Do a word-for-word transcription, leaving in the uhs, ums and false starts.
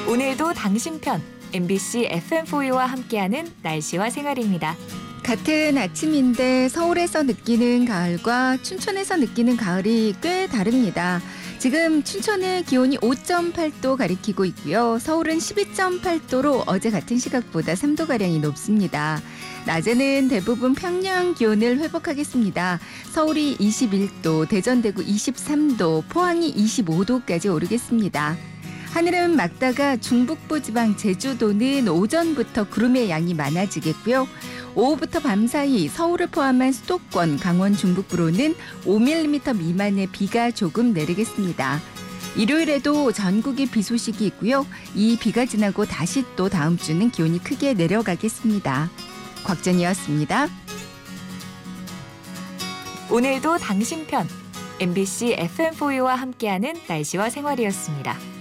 오늘도 당신 편 엠비씨 에프엠포유와 함께하는 날씨와 생활입니다. 같은 아침인데 서울에서 느끼는 가을과 춘천에서 느끼는 가을이 꽤 다릅니다. 지금 춘천의 기온이 오 점 팔 도 가리키고 있고요. 서울은 십이 점 팔 도로 어제 같은 시각보다 삼 도가량이 높습니다. 낮에는 대부분 평년 기온을 회복하겠습니다. 서울이 이십일 도, 대전 대구 이십삼 도, 포항이 이십오 도까지 오르겠습니다. 하늘은 맑다가 중북부 지방 제주도는 오전부터 구름의 양이 많아지겠고요. 오후부터 밤사이 서울을 포함한 수도권, 강원 중북부로는 오 밀리미터 미만의 비가 조금 내리겠습니다. 일요일에도 전국에 비 소식이 있고요. 이 비가 지나고 다시 또 다음 주는 기온이 크게 내려가겠습니다. 곽전이었습니다. 오늘도 당신 편 엠비씨 에프엠포유와 함께하는 날씨와 생활이었습니다.